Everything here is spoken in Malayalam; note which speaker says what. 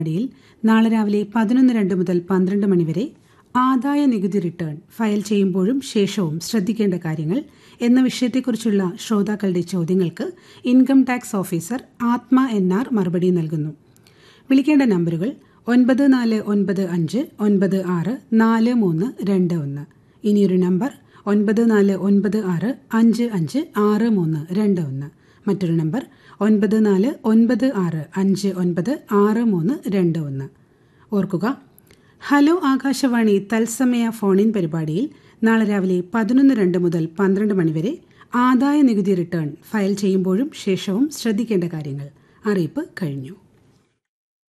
Speaker 1: പരിപാടിയിൽ നാളെ രാവിലെ 11:02 മുതൽ 12 മണിവരെ ആദായ നികുതി റിട്ടേൺ ഫയൽ ചെയ്യുമ്പോഴും ശേഷവും ശ്രദ്ധിക്കേണ്ട കാര്യങ്ങൾ എന്ന വിഷയത്തെക്കുറിച്ചുള്ള ശ്രോതാക്കളുടെ ചോദ്യങ്ങൾക്ക് ഇൻകം ടാക്സ് ഓഫീസർ ആത്മ NR മറുപടി നൽകുന്നു. വിളിക്കേണ്ട നമ്പറുകൾ 9495964321. ഇനിയൊരു നമ്പർ 9496556321. മറ്റൊരു നമ്പർ 9496596321. ഓർക്കുക, ഹലോ ആകാശവാണി തത്സമയ ഫോണിൻ പരിപാടിയിൽ നാളെ രാവിലെ 11:02 മുതൽ 12 മണിവരെ ആദായ നികുതി റിട്ടേൺ ഫയൽ ചെയ്യുമ്പോഴും ശേഷവും ശ്രദ്ധിക്കേണ്ട കാര്യങ്ങൾ. അറിയിപ്പ് കഴിഞ്ഞു.